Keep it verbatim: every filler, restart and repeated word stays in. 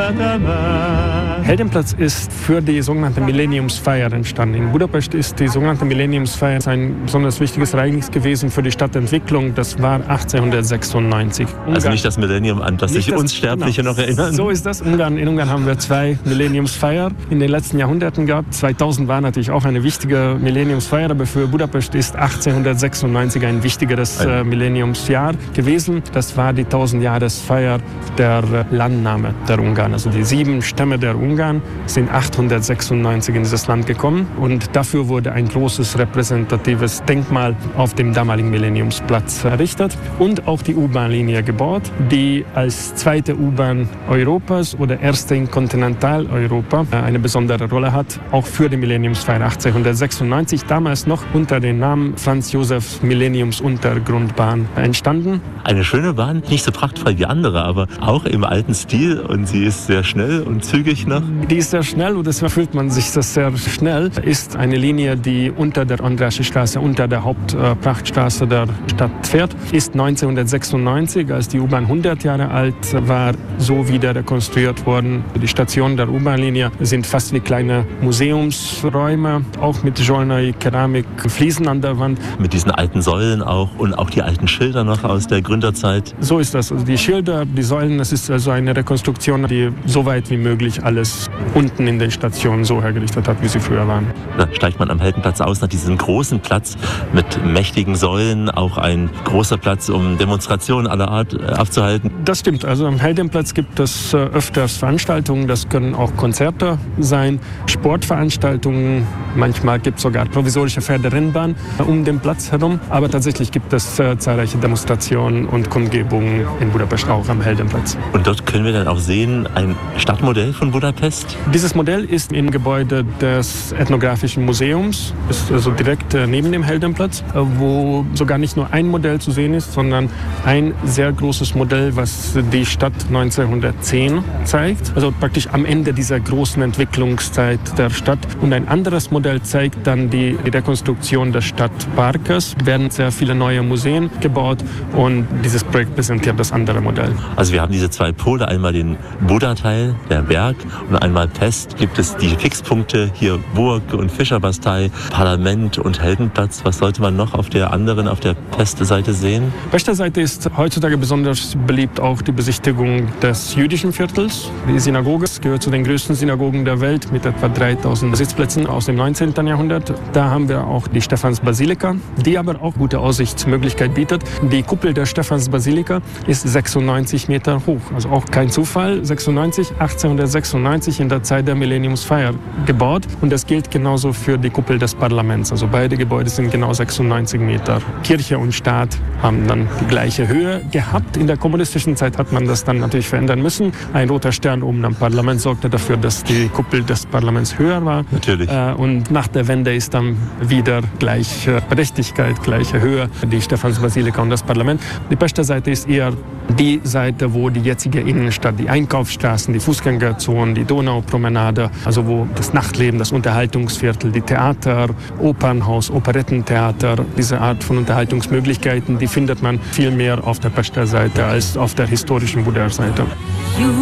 Heldenplatz ist für die sogenannte Millenniumsfeier entstanden. In Budapest ist die sogenannte Millenniumsfeier ein besonders wichtiges Ereignis gewesen für die Stadtentwicklung. Das war achtzehnhundertsechsundneunzig. Ungarn, also nicht das Millennium, an das sich uns Sterbliche genau noch erinnern. So ist das. Ungarn, in Ungarn haben wir zwei Millenniumsfeier in den letzten Jahrhunderten gehabt. zweitausend war natürlich auch eine wichtige Millenniumsfeier, aber für Budapest ist achtzehnhundertsechsundneunzig ein wichtigeres äh, Millenniumsjahr gewesen. Das war die tausendjahresfeier der äh, Landnahme der Ungarn. Also die sieben Stämme der Ungarn sind achthundertsechsundneunzig in dieses Land gekommen und dafür wurde ein großes repräsentatives Denkmal auf dem damaligen Millenniumsplatz errichtet und auch die U-Bahn-Linie gebaut, die als zweite U-Bahn Europas oder erste in Kontinentaleuropa eine besondere Rolle hat, auch für die Millenniumsfeier achtzehnhundertsechsundneunzig, damals noch unter dem Namen Franz Josef Millenniumsuntergrundbahn entstanden. Eine schöne Bahn, nicht so prachtvoll wie andere, aber auch im alten Stil und sie ist sehr schnell und zügig noch. Die ist sehr schnell und deswegen fühlt man sich das sehr schnell. Ist eine Linie, die unter der Andreasche Straße, unter der Hauptprachtstraße der Stadt fährt. Ist neunzehnhundertsechsundneunzig, als die U-Bahn hundert Jahre alt war, so wieder rekonstruiert worden. Die Stationen der U-Bahn-Linie sind fast wie kleine Museumsräume, auch mit Jolnai, Keramik, Fliesen an der Wand. Mit diesen alten Säulen auch und auch die alten Schilder noch aus der Gründerzeit. So ist das. Also die Schilder, die Säulen, das ist also eine Rekonstruktion, die so weit wie möglich alles unten in den Stationen so hergerichtet hat, wie sie früher waren. Da steigt man am Heldenplatz aus nach diesem großen Platz mit mächtigen Säulen, auch ein großer Platz, um Demonstrationen aller Art abzuhalten. Das stimmt. Also am Heldenplatz gibt es öfters Veranstaltungen, das können auch Konzerte sein, Sportveranstaltungen, manchmal gibt es sogar provisorische Pferderennbahn um den Platz herum, aber tatsächlich gibt es zahlreiche Demonstrationen und Kundgebungen in Budapest auch am Heldenplatz. Und dort können wir dann auch sehen, ein Stadtmodell von Budapest? Dieses Modell ist im Gebäude des Ethnografischen Museums, ist also direkt neben dem Heldenplatz, wo sogar nicht nur ein Modell zu sehen ist, sondern ein sehr großes Modell, was die Stadt neunzehnhundertzehn zeigt. Also praktisch am Ende dieser großen Entwicklungszeit der Stadt. Und ein anderes Modell zeigt dann die Rekonstruktion des Stadtparkes. Es werden sehr viele neue Museen gebaut und dieses Projekt präsentiert das andere Modell. Also wir haben diese zwei Pole, einmal den Buda-Teil, der Berg, und einmal Pest. Gibt es die Fixpunkte hier Burg und Fischerbastei, Parlament und Heldenplatz. Was sollte man noch auf der anderen, auf der Pest-Seite sehen? Pester Seite ist heutzutage besonders beliebt auch die Besichtigung des jüdischen Viertels. Die Synagoge gehört zu den größten Synagogen der Welt mit etwa dreitausend Sitzplätzen aus dem neunzehnten Jahrhundert. Da haben wir auch die Stephansbasilika, die aber auch gute Aussichtsmöglichkeit bietet. Die Kuppel der Stephansbasilika ist sechsundneunzig Meter hoch. Also auch kein Zufall. sechsundneunzig, achtzehnhundertsechsundneunzig in der Zeit der Millenniumsfeier gebaut. Und das gilt genauso für die Kuppel des Parlaments. Also beide Gebäude sind genau sechsundneunzig Meter. Kirche und Staat haben dann die gleiche Höhe gehabt. In der kommunistischen Zeit hat man das dann natürlich verändern müssen. Ein roter Stern oben am Parlament sorgte dafür, dass die Kuppel des Parlaments höher war. Natürlich. Und nach der Wende ist dann wieder gleiche Berechtigkeit, gleiche Höhe, die Stephansbasilika und das Parlament. Die Pester Seite ist eher die Seite, wo die jetzige Innenstadt, die Einkaufsstraßen, die Fußgängerzonen, die Donaupromenade, also wo das Nachtleben, das Unterhaltungsviertel, die Theater, Opernhaus, Operettentheater, diese Art von Unterhaltungsmöglichkeiten, die findet man viel mehr auf der Pester Seite als auf der historischen Buder Seite.